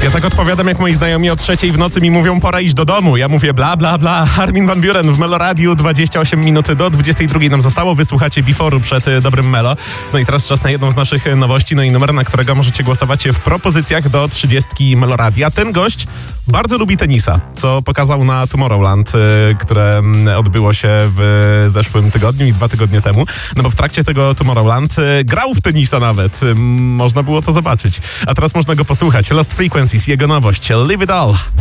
Ja tak odpowiadam, jak moi znajomi o 3:00 w nocy mi mówią, pora iść do domu. Ja mówię bla, bla, bla. Armin van Buuren w Melo Radiu, 28 minut do 22 nam zostało. Wysłuchacie Before'u przed dobrym Melo. No i teraz czas na jedną z naszych nowości, no i numer, na którego możecie głosować w propozycjach do 30 Melo Radia. Ten gość bardzo lubi tenisa, co pokazał na Tomorrowland, które odbyło się w zeszłym tygodniu i 2 tygodnie temu. No bo w trakcie tego Tomorrowland grał w tenisa nawet. Można było to zobaczyć. A teraz można go posłuchać. Lost Frequencies, jego nowość. Leave It All.